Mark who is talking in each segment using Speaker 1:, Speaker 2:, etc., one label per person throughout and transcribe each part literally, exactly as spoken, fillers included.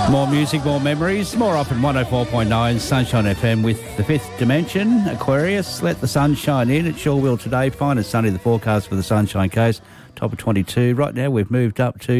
Speaker 1: More music, more memories, more up in one oh four point nine Sunshine F M with The Fifth Dimension, Aquarius. Let the sun shine in. It sure will today. Fine and sunny, the forecast for the Sunshine Coast. Top of twenty-two. Right now we've moved up to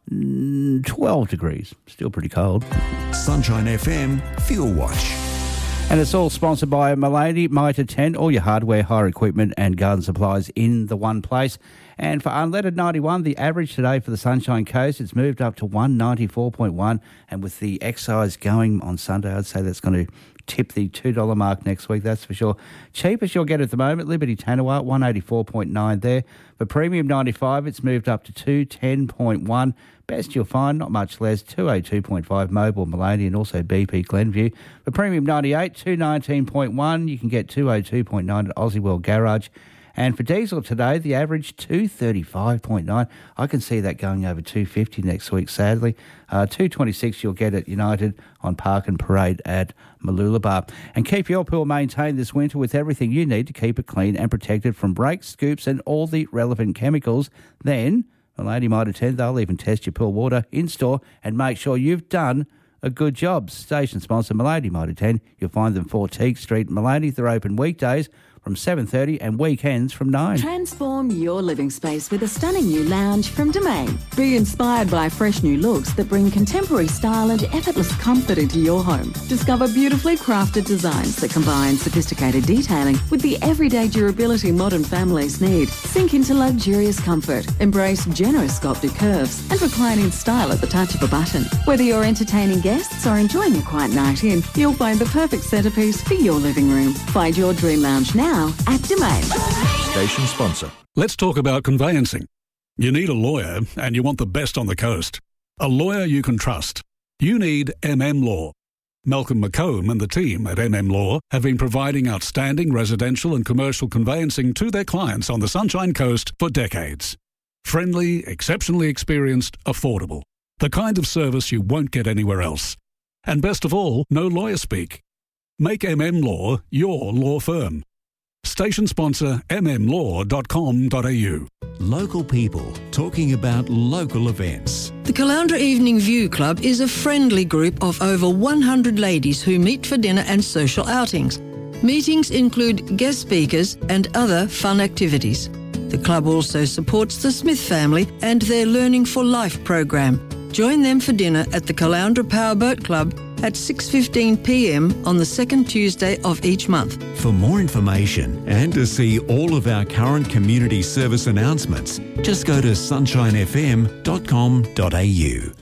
Speaker 1: twelve degrees. Still pretty cold.
Speaker 2: Sunshine F M Fuel Watch.
Speaker 1: And it's all sponsored by Milady, Mitre ten, all your hardware, hire equipment and garden supplies in the one place. And for unleaded ninety-one, the average today for the Sunshine Coast, it's moved up to one ninety-four point one. And with the excise going on Sunday, I'd say that's going to tip the two dollars mark next week, that's for sure. Cheapest you'll get at the moment, Liberty Tanawa, one eighty-four point nine there. For Premium ninety-five, it's moved up to two ten point one. Best you'll find, not much less, two oh two point five Mobile Maloney and also B P Glenview. For Premium ninety-eight, two nineteen point one. You can get two oh two point nine at Aussie World Garage. And for diesel today, the average two thirty-five point nine. I can see that going over two fifty next week, sadly. Uh, two twenty-six you'll get at United on Park and Parade at Mooloolaba. And keep your pool maintained this winter with everything you need to keep it clean and protected from breaks, scoops and all the relevant chemicals. Then, Milady Mitre ten, they'll even test your pool water in-store and make sure you've done a good job. Station sponsor Milady Mitre ten. You'll find them four Teague Street, Milady. They're open weekdays from seven thirty and weekends from nine.
Speaker 3: Transform your living space with a stunning new lounge from Domain. Be inspired by fresh new looks that bring contemporary style and effortless comfort into your home. Discover beautifully crafted designs that combine sophisticated detailing with the everyday durability modern families need. Sink into luxurious comfort, embrace generous sculpted curves and reclining style at the touch of a button. Whether you're entertaining guests or enjoying a quiet night in, you'll find the perfect centrepiece for your living room. Find your dream lounge now at Domain.
Speaker 2: Station sponsor.
Speaker 4: Let's talk about conveyancing. You need a lawyer and you want the best on the coast. A lawyer you can trust. You need M M Law. Malcolm McComb and the team at M M Law have been providing outstanding residential and commercial conveyancing to their clients on the Sunshine Coast for decades. Friendly, exceptionally experienced, affordable. The kind of service you won't get anywhere else. And best of all, no lawyer speak. Make M M Law your law firm. Station sponsor m m law dot com dot a u.
Speaker 2: Local people talking about local events.
Speaker 5: The Caloundra Evening View Club is a friendly group of over one hundred ladies who meet for dinner and social outings. Meetings include guest speakers and other fun activities. The club also supports the Smith family and their Learning for Life program. Join them for dinner at the Caloundra Powerboat Club at six fifteen p m on the second Tuesday of each month.
Speaker 2: For more information and to see all of our current community service announcements, just go to sunshine f m dot com dot a u.